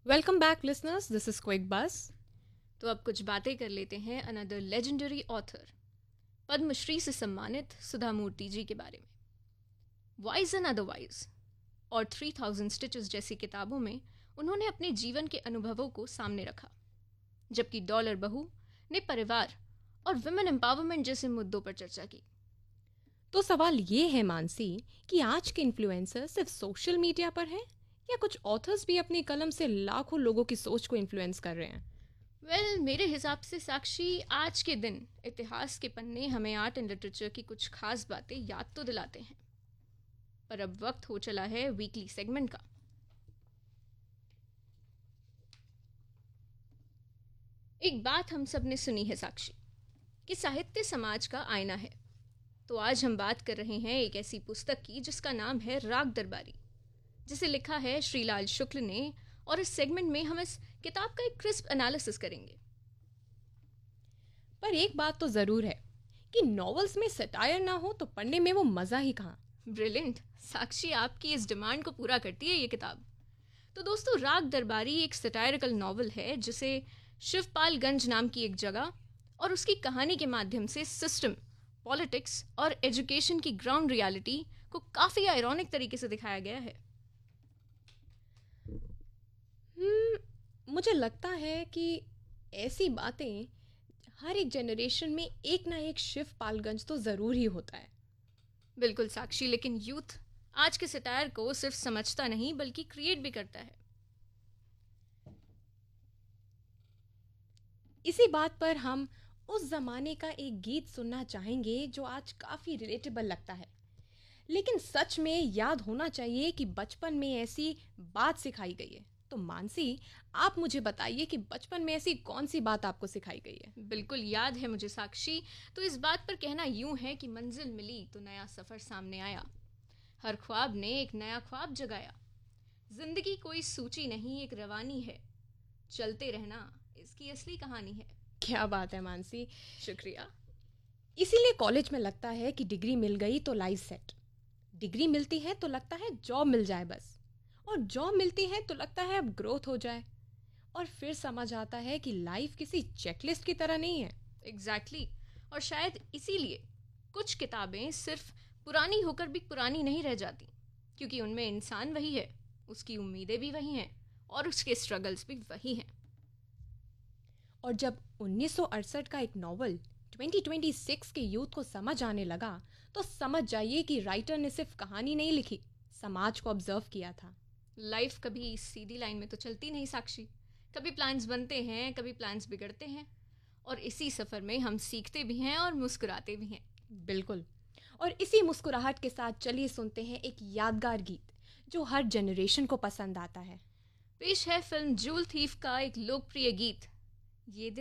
Welcome back listeners, this is quick बस। तो अब कुछ बातें कर लेते हैं अनदर लेजेंडरी ऑथर, पद्मश्री से सम्मानित सुधा मूर्ति जी के बारे में। वाइज एंड अदरवाइज और 3000 स्टिचेस जैसी किताबों में उन्होंने अपने जीवन के अनुभवों को सामने रखा, जबकि डॉलर बहू ने परिवार और वुमेन एम्पावरमेंट जैसे मुद्दों पर चर्चा की। तो सवाल ये है मानसी कि आज के इन्फ्लुएंसर सिर्फ सोशल मीडिया पर हैं या कुछ ऑथर्स भी अपनी कलम से लाखों लोगों की सोच को इन्फ्लुएंस कर रहे हैं। मेरे हिसाब से साक्षी, आज के दिन इतिहास के पन्ने हमें आर्ट एंड लिटरेचर की कुछ खास बातें याद तो दिलाते हैं, पर अब वक्त हो चला है वीकली सेगमेंट का। एक बात हम सब ने सुनी है साक्षी, कि साहित्य समाज का आईना है। तो आज हम बात कर रहे हैं एक ऐसी पुस्तक की जिसका नाम है राग दरबारी, जिसे लिखा है श्रीलाल शुक्ल ने, और इस सेगमेंट में हम इस किताब का एक क्रिस्प एनालिसिस करेंगे। पर एक बात तो जरूर है कि नॉवेल्स में सटायर ना हो तो पढ़ने में वो मजा ही कहाँ। ब्रिलियंट साक्षी, आपकी इस डिमांड को पूरा करती है ये किताब। तो दोस्तों, राग दरबारी एक सटायरिकल नॉवल है जिसे शिवपालगंज नाम की एक जगह और उसकी कहानी के माध्यम से सिस्टम, पॉलिटिक्स और एजुकेशन की ग्राउंड रियलिटी को काफ़ी आयरॉनिक तरीके से दिखाया गया है। मुझे लगता है कि ऐसी बातें हर एक जनरेशन में एक ना एक शिव पालगंज तो ज़रूर ही होता है। बिल्कुल साक्षी, लेकिन यूथ आज के सटायर को सिर्फ समझता नहीं बल्कि क्रिएट भी करता है। इसी बात पर हम उस ज़माने का एक गीत सुनना चाहेंगे जो आज काफ़ी रिलेटेबल लगता है, लेकिन सच में याद होना चाहिए कि बचपन में ऐसी बात सिखाई गई है। तो मानसी, आप मुझे बताइए कि बचपन में ऐसी कौन सी बात आपको सिखाई गई है। बिल्कुल याद है मुझे साक्षी। तो इस बात पर कहना यूं है कि मंजिल मिली तो नया सफ़र सामने आया, हर ख्वाब ने एक नया ख्वाब जगाया, जिंदगी कोई सूची नहीं एक रवानी है, चलते रहना इसकी असली कहानी है। क्या बात है मानसी। शुक्रिया। इसीलिए कॉलेज में लगता है कि डिग्री मिल गई तो लाइफ सेट, डिग्री मिलती है तो लगता है जॉब मिल जाए बस, और जॉब मिलती है तो लगता है अब ग्रोथ हो जाए, और फिर समझ आता है कि लाइफ किसी चेकलिस्ट की तरह नहीं है। एग्जैक्टली और शायद इसीलिए कुछ किताबें सिर्फ पुरानी होकर भी पुरानी नहीं रह जाती, क्योंकि उनमें इंसान वही है, उसकी उम्मीदें भी वही हैं और उसके स्ट्रगल्स भी वही हैं। और जब 1968 का एक नॉवल 2026 के यूथ को समझ आने लगा, तो समझ जाइए कि राइटर ने सिर्फ कहानी नहीं लिखी, समाज को ऑब्जर्व किया था। लाइफ कभी सीधी लाइन में तो चलती नहीं साक्षी, कभी प्लान्स बनते हैं, कभी प्लान्स बिगड़ते हैं, और इसी सफ़र में हम सीखते भी हैं और मुस्कुराते भी हैं। बिल्कुल। और इसी मुस्कुराहट के साथ चलिए सुनते हैं एक यादगार गीत जो हर जनरेशन को पसंद आता है। पेश है फिल्म जूल थीफ का एक लोकप्रिय गीत, ये